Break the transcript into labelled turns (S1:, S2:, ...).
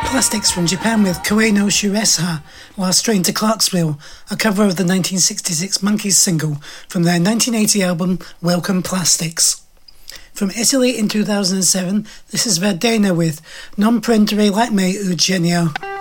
S1: Plastics from Japan with Koe no Shuresha, Last Train to Clarksville, a cover of the 1966 Monkees single from their 1980 album Welcome Plastics. From Italy in 2007, this is Verdena with Non prendere like me, Eugenio.